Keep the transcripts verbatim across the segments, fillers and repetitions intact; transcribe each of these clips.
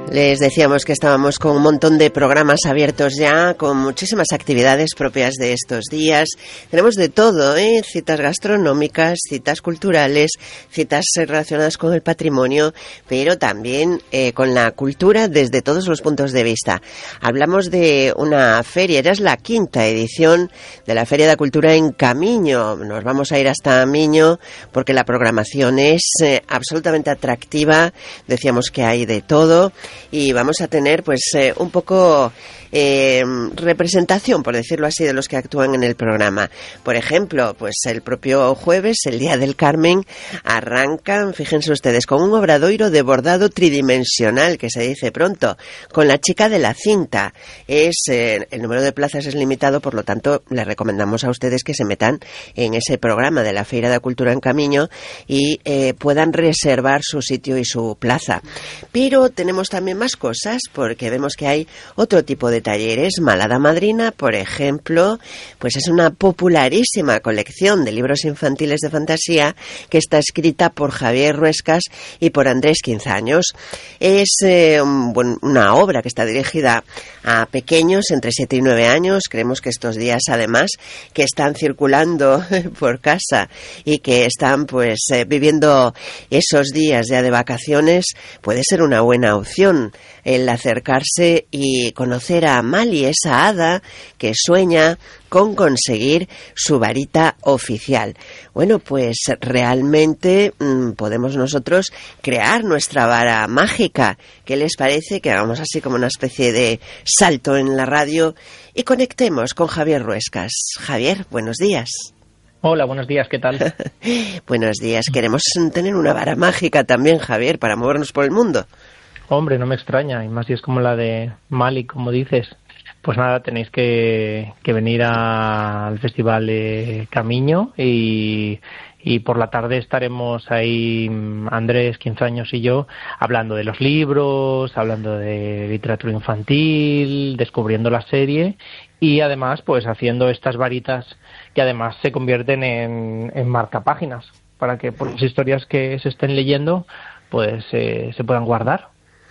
Les decíamos que estábamos con un montón de programas abiertos ya, con muchísimas actividades propias de estos días. Tenemos de todo, ¿eh? Citas gastronómicas, citas culturales, citas relacionadas con el patrimonio, pero también eh, con la cultura desde todos los puntos de vista. Hablamos de una feria, ya es la quinta edición de la Feria de Cultura en Camiño. Nos vamos a ir hasta Miño porque la programación es eh, absolutamente atractiva. Decíamos que hay de todo. Y vamos a tener pues eh, un poco eh, representación, por decirlo así, de los que actúan en el programa. Por ejemplo, pues el propio jueves, el Día del Carmen, arrancan, fíjense ustedes, con un obradoiro de bordado tridimensional, que se dice pronto, con la chica de la cinta. Es eh, el número de plazas es limitado, por lo tanto, les recomendamos a ustedes que se metan en ese programa de la Feira da Cultura en Camiño y eh, puedan reservar su sitio y su plaza. Pero tenemos también más cosas, porque vemos que hay otro tipo de talleres. Malada Madrina, por ejemplo, pues es una popularísima colección de libros infantiles de fantasía que está escrita por Javier Ruescas y por Andrés Quinzaños. Es eh, un, bueno, una obra que está dirigida a pequeños entre siete y nueve años. Creemos que estos días, además, que están circulando por casa y que están pues eh, viviendo esos días ya de vacaciones, puede ser una buena opción el acercarse y conocer a Mali, esa hada que sueña con conseguir su varita oficial. Bueno, pues realmente mmm, podemos nosotros crear nuestra vara mágica. ¿Qué les parece? Que hagamos así como una especie de salto en la radio y conectemos con Javier Ruescas. Javier, buenos días. Hola, buenos días, ¿qué tal? Buenos días. Queremos tener una vara mágica también, Javier, para movernos por el mundo. Hombre, no me extraña, y más si es como la de Mali, como dices. Pues nada, tenéis que, que venir a, al Festival de Camiño y, y por la tarde estaremos ahí Andrés Quinzaños y yo hablando de los libros, hablando de literatura infantil, descubriendo la serie y además pues haciendo estas varitas que además se convierten en, en marcapáginas para que por las historias que se estén leyendo pues eh, se puedan guardar.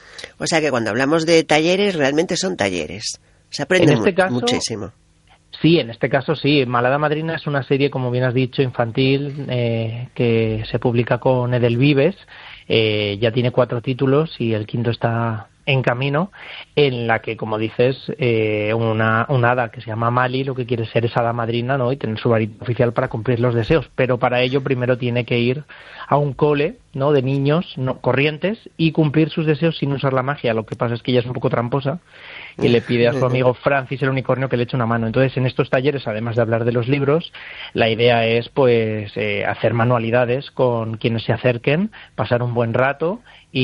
O sea que cuando hablamos de talleres, realmente son talleres. Se aprende en este mu- caso, muchísimo. Sí, en este caso sí. Malada Madrina es una serie, como bien has dicho, infantil, eh, que se publica con Edelvives. Eh, ya tiene cuatro títulos y el quinto está en camino, en la que, como dices, eh, una, una hada que se llama Mali lo que quiere ser es hada madrina, ¿no? Y tener su varita oficial para cumplir los deseos. Pero para ello primero tiene que ir a un cole, ¿no? De niños no, corrientes y cumplir sus deseos sin usar la magia. Lo que pasa es que ella es un poco tramposa y le pide a su amigo Francis el unicornio que le eche una mano. Entonces, en estos talleres, además de hablar de los libros, la idea es pues eh, hacer manualidades con quienes se acerquen, pasar un buen rato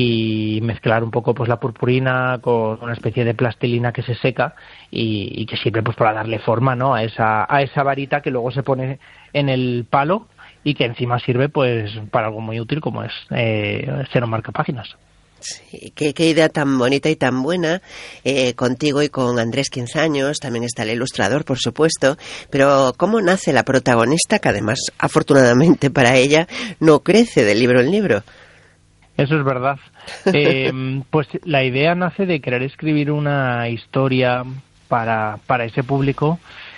y mezclar un poco pues la purpurina con una especie de plastilina que se seca y, y que sirve pues para darle forma, ¿no? a esa a esa varita que luego se pone en el palo y que encima sirve pues para algo muy útil como es eh, ser un marcapáginas. Sí, qué, qué idea tan bonita y tan buena, eh, contigo y con Andrés Quinzaños, también está el ilustrador, por supuesto, pero ¿cómo nace la protagonista, que además, afortunadamente para ella, no crece de libro en libro? Eso es verdad. Eh, pues la idea nace de querer escribir una historia para, para ese público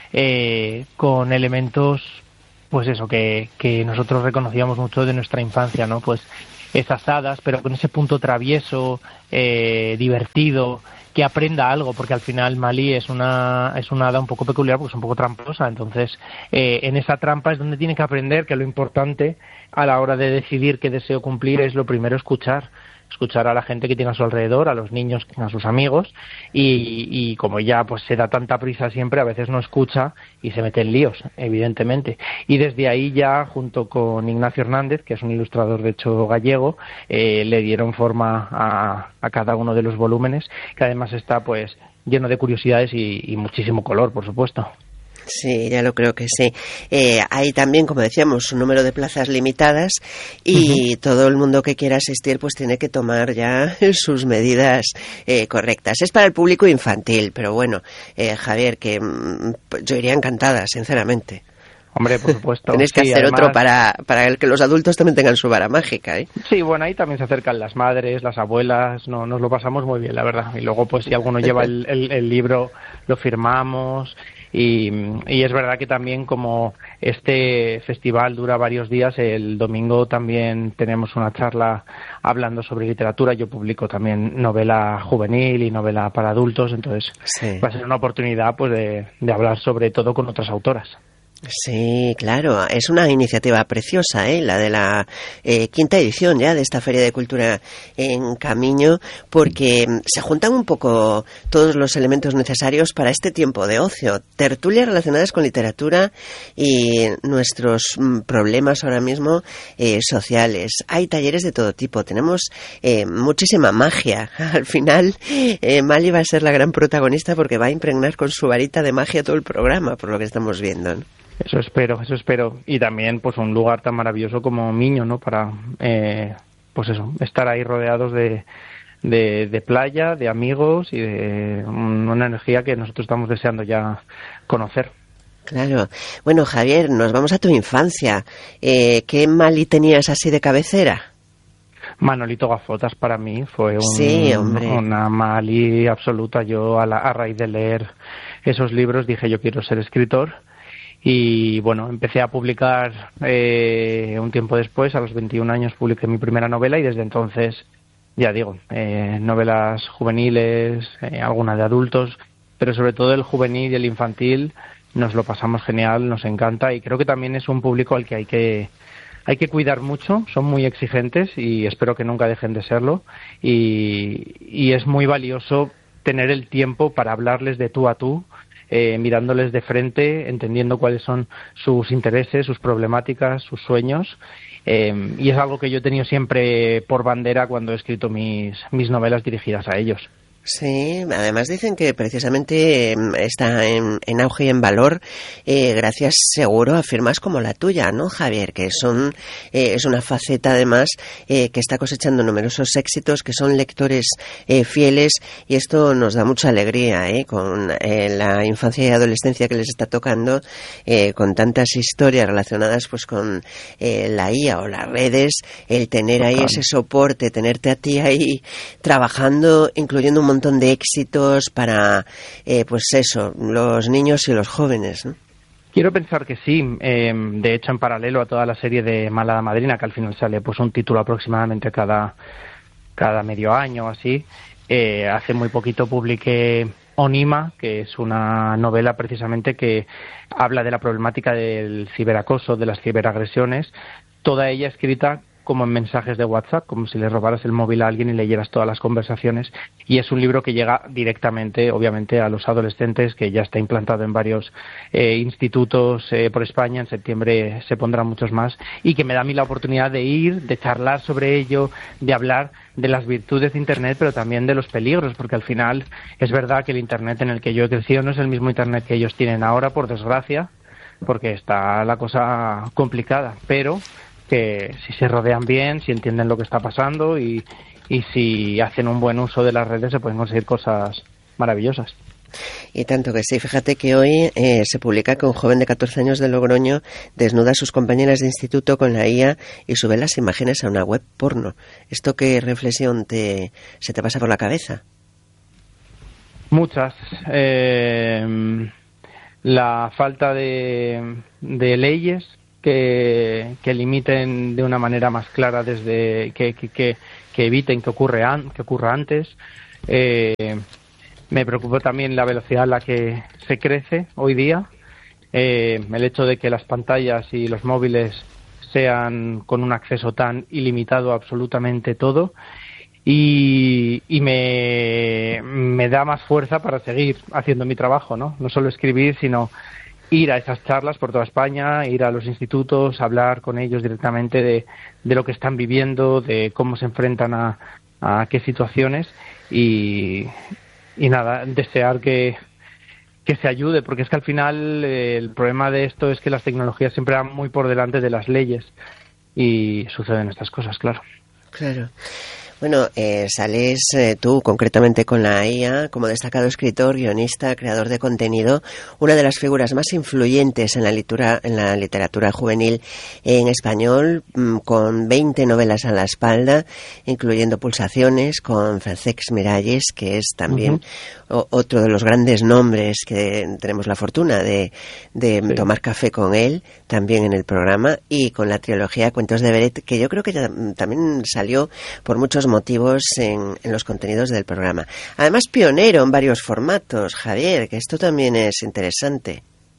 eh, con elementos, pues eso, que, que nosotros reconocíamos mucho de nuestra infancia, ¿no? Pues esas hadas, pero con ese punto travieso, eh, divertido, que aprenda algo, porque al final Mali es una es una hada un poco peculiar, porque es un poco tramposa, entonces eh, en esa trampa es donde tiene que aprender que lo importante a la hora de decidir qué deseo cumplir es lo primero escuchar, escuchar a la gente que tiene a su alrededor, a los niños, a sus amigos, y, y como ya pues se da tanta prisa siempre, a veces no escucha y se mete en líos, evidentemente. Y desde ahí ya, junto con Ignacio Hernández, que es un ilustrador de hecho gallego, eh, le dieron forma a, a cada uno de los volúmenes, que además está pues lleno de curiosidades y, y muchísimo color, por supuesto. Sí, ya lo creo que sí. Eh, hay también, como decíamos, un número de plazas limitadas y uh-huh. todo el mundo que quiera asistir pues tiene que tomar ya sus medidas eh, correctas. Es para el público infantil, pero bueno, eh, Javier, que mm, yo iría encantada, sinceramente. Hombre, por supuesto. Tenéis que sí, hacer además, otro para, para el que los adultos también tengan su vara mágica, ¿eh? Sí, bueno, ahí también se acercan las madres, las abuelas, no, nos lo pasamos muy bien, la verdad. Y luego, pues si alguno lleva el, el, el libro, lo firmamos. Y, y es verdad que también, como este festival dura varios días, el domingo también tenemos una charla hablando sobre literatura. Yo publico también novela juvenil y novela para adultos, entonces sí. Va a ser una oportunidad pues de, de hablar sobre todo con otras autoras. Sí, claro, es una iniciativa preciosa, ¿eh? La de la eh, quinta edición ya de esta Feria de Cultura en Camiño, porque se juntan un poco todos los elementos necesarios para este tiempo de ocio, tertulias relacionadas con literatura y nuestros mm, problemas ahora mismo eh, sociales. Hay talleres de todo tipo, tenemos eh, muchísima magia. Al final, eh, Mali va a ser la gran protagonista porque va a impregnar con su varita de magia todo el programa, por lo que estamos viendo, ¿no? Eso espero, eso espero. Y también pues un lugar tan maravilloso como Miño, ¿no? Para, eh, pues eso, estar ahí rodeados de, de, de playa, de amigos y de una energía que nosotros estamos deseando ya conocer. Claro. Bueno, Javier, nos vamos a tu infancia. Eh, ¿Qué Mali tenías así de cabecera? Manolito Gafotas para mí fue un, sí, hombre. una Mali absoluta. Yo a, la, a raíz de leer esos libros dije yo quiero ser escritor. Y bueno, empecé a publicar eh, un tiempo después, a los veintiún años publiqué mi primera novela y desde entonces, ya digo, eh, novelas juveniles, eh, alguna de adultos, pero sobre todo el juvenil y el infantil nos lo pasamos genial, nos encanta y creo que también es un público al que hay que hay que cuidar mucho, son muy exigentes y espero que nunca dejen de serlo y, y es muy valioso tener el tiempo para hablarles de tú a tú, Eh, mirándoles de frente, entendiendo cuáles son sus intereses, sus problemáticas, sus sueños, eh, y es algo que yo he tenido siempre por bandera cuando he escrito mis, mis novelas dirigidas a ellos. Sí, además dicen que precisamente eh, está en, en auge y en valor eh, gracias seguro a firmas como la tuya, ¿no, Javier? Que son eh, es una faceta además eh, que está cosechando numerosos éxitos, que son lectores eh, fieles y esto nos da mucha alegría, ¿eh? Con eh, la infancia y adolescencia que les está tocando, eh, con tantas historias relacionadas pues con eh, la I A o las redes, el tener ahí ese soporte, tenerte a ti ahí trabajando, incluyendo un montón de éxitos para, eh, pues eso, los niños y los jóvenes, ¿no? Quiero pensar que sí. Eh, de hecho, en paralelo a toda la serie de Malada Madrina, que al final sale pues un título aproximadamente cada, cada medio año o así, eh, hace muy poquito publiqué Onima, que es una novela precisamente que habla de la problemática del ciberacoso, de las ciberagresiones, toda ella escrita como en mensajes de WhatsApp, como si le robaras el móvil a alguien y leyeras todas las conversaciones. Y es un libro que llega directamente, obviamente, a los adolescentes, que ya está implantado en varios eh, institutos eh, por España. En septiembre se pondrán muchos más. Y que me da a mí la oportunidad de ir, de charlar sobre ello, de hablar de las virtudes de Internet, pero también de los peligros, porque al final es verdad que el Internet en el que yo he crecido no es el mismo Internet que ellos tienen ahora, por desgracia, porque está la cosa complicada. Pero que si se rodean bien, si entienden lo que está pasando y, y si hacen un buen uso de las redes se pueden conseguir cosas maravillosas. Y tanto que sí, fíjate que hoy eh, se publica que un joven de catorce años de Logroño desnuda a sus compañeras de instituto con la I A y sube las imágenes a una web porno. ¿Esto qué reflexión te se te pasa por la cabeza? Muchas. Eh, la falta de, de leyes Que, que limiten de una manera más clara desde que, que, que, que eviten que ocurre an, que ocurra antes. Eh, me preocupa también la velocidad a la que se crece hoy día, eh, el hecho de que las pantallas y los móviles sean con un acceso tan ilimitado a absolutamente todo y, y me, me da más fuerza para seguir haciendo mi trabajo, ¿no? No solo escribir, sino ir a esas charlas por toda España, ir a los institutos, hablar con ellos directamente de, de lo que están viviendo, de cómo se enfrentan a, a qué situaciones y, y nada, desear que, que se ayude, porque es que al final eh, el problema de esto es que las tecnologías siempre van muy por delante de las leyes y suceden estas cosas, claro. Claro. Bueno, eh, sales eh, tú concretamente con la I A como destacado escritor, guionista, creador de contenido, una de las figuras más influyentes en la literatura, en la literatura juvenil en español, mmm, con veinte novelas a la espalda, incluyendo Pulsaciones con Francesc Miralles, que es también uh-huh. o, otro de los grandes nombres que tenemos la fortuna de, de sí. tomar café con él, también en el programa, y con la trilogía Cuentos de Beret, que yo creo que ya, también salió por muchos motivos en, en los contenidos del programa. Además, pionero en varios formatos, Javier, que esto también es interesante.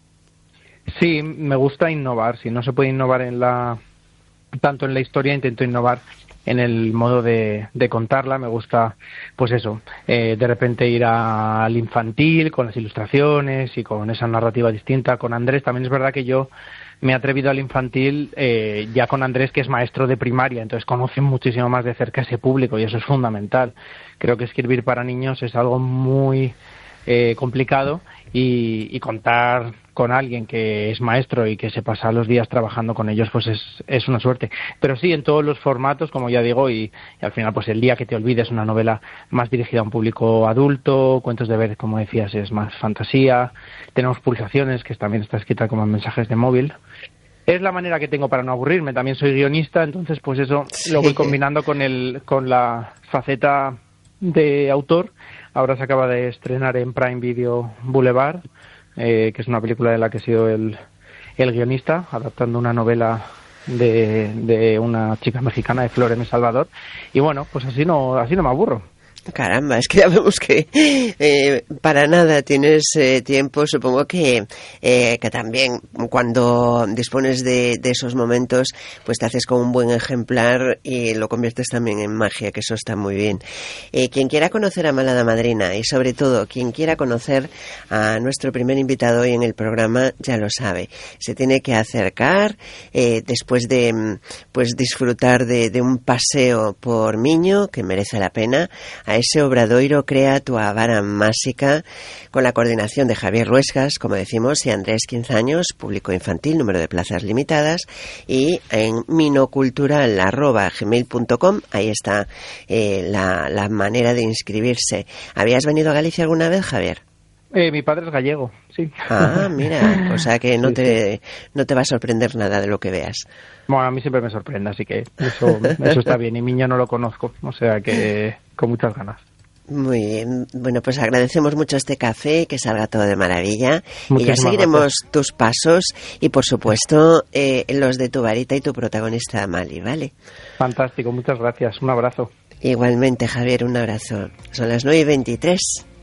Sí, me gusta innovar. Si no se puede innovar en la tanto en la historia, intento innovar en el modo de, de contarla. Me gusta, pues eso, eh, de repente ir a, al infantil con las ilustraciones y con esa narrativa distinta. Con Andrés también es verdad que yo me he atrevido al infantil eh, ya con Andrés, que es maestro de primaria, entonces conoce muchísimo más de cerca ese público y eso es fundamental. Creo que escribir para niños es algo muy eh, complicado y, y contar con alguien que es maestro y que se pasa los días trabajando con ellos, pues es, es una suerte. Pero sí, en todos los formatos, como ya digo, y, y al final, pues El día que te olvides, una novela más dirigida a un público adulto, Cuentos de Beret, como decías, es más fantasía, tenemos Pulsaciones, que también está escrita como mensajes de móvil. Es la manera que tengo para no aburrirme, también soy guionista, entonces pues eso sí. lo voy combinando con, el, con la faceta de autor. Ahora se acaba de estrenar en Prime Video Boulevard, Eh, que es una película de la que he sido el, el guionista, adaptando una novela de, de una chica mexicana, de Flor M. Salvador, y bueno, pues así no, así no me aburro. Caramba, es que ya vemos que eh, para nada tienes eh, tiempo. Supongo que, eh, que también cuando dispones de, de esos momentos, pues te haces con un buen ejemplar y lo conviertes también en magia, que eso está muy bien. Eh, quien quiera conocer a Malada Madrina y sobre todo quien quiera conocer a nuestro primer invitado hoy en el programa ya lo sabe. Se tiene que acercar eh, después de pues disfrutar de, de un paseo por Miño, que merece la pena, a ese obradoiro Crea tu Vara Máxica, con la coordinación de Javier Ruescas, como decimos, y Andrés quince años, público infantil, número de plazas limitadas, y en minocultural arroba gmail punto com, ahí está eh, la, la manera de inscribirse. ¿Habías venido a Galicia alguna vez, Javier? Eh, mi padre es gallego, sí. Ah, mira, o sea que no, sí, te, sí. no te va a sorprender nada de lo que veas. Bueno, a mí siempre me sorprende, así que eso, eso está bien. Y Miño no lo conozco, o sea que con muchas ganas. Muy bien, bueno, pues agradecemos mucho este café, que salga todo de maravilla. Muchísimas y ya seguiremos gracias. Tus pasos y, por supuesto, eh, los de tu varita y tu protagonista Mali, ¿vale? Fantástico, muchas gracias, un abrazo. Igualmente, Javier, un abrazo. Son las nueve y veintitrés.